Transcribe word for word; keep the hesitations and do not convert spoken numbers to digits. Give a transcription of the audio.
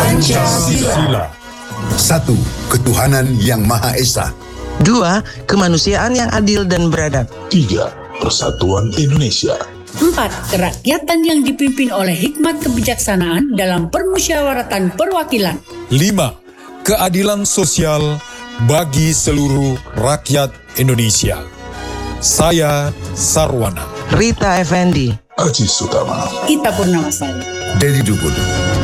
Pancasila. Satu, ketuhanan yang Maha Esa. Dua, kemanusiaan yang adil dan beradab. Tiga, persatuan Indonesia. Empat, kerakyatan yang dipimpin oleh hikmat kebijaksanaan dalam permusyawaratan perwakilan. Lima, keadilan sosial bagi seluruh rakyat Indonesia. Saya Sarwana. Rita Effendi. Aziz Utama. Ita Purnamasari. Dedi Dugul.